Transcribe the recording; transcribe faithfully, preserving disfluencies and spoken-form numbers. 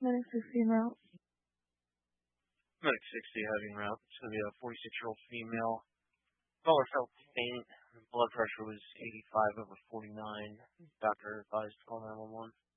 Medic sixty en route. Medic sixty heavy en route. It's going to be a forty-six-year-old female. Caller felt faint. Blood pressure was eighty-five over forty-nine. Doctor advised to call nine one one.